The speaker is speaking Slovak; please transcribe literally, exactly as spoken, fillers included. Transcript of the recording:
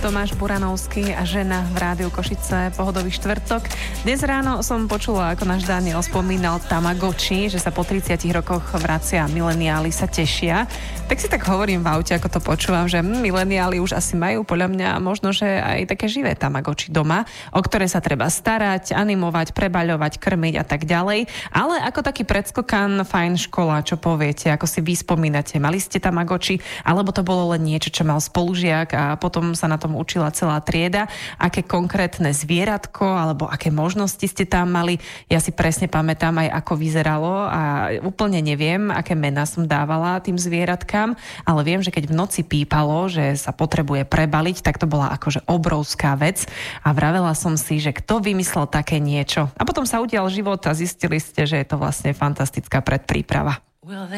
Tomáš Buranovský a žena v Rádiu Košice, pohodový štvrtok. Dnes ráno som počula, ako náš Daniel spomínal Tamagotchi, že sa po tridsiatich rokoch vracia a mileniáli sa tešia. Tak si tak hovorím v aute, ako to počúvam, že hm, mileniáli už asi majú podľa mňa možno, že aj také živé Tamagotchi doma, o ktoré sa treba starať, animovať, prebaľovať, krmiť a tak ďalej. Ale ako taký predskokan, fajn škola, čo poviete, ako si vy spomínate, mali ste Tamagotchi, alebo to bolo len niečo, čo mal spolužiak a potom sa na tom učila celá trieda, aké konkrétne zvieratko alebo aké možnosti ste tam mali. Ja si presne pamätám aj ako vyzeralo a úplne neviem, aké mená som dávala tým zvieratkám, ale viem, že keď v noci pípalo, že sa potrebuje prebaliť, tak to bola akože obrovská vec a vravela som si, že kto vymyslel také niečo. A potom sa udial život a zistili ste, že je to vlastne fantastická predpríprava.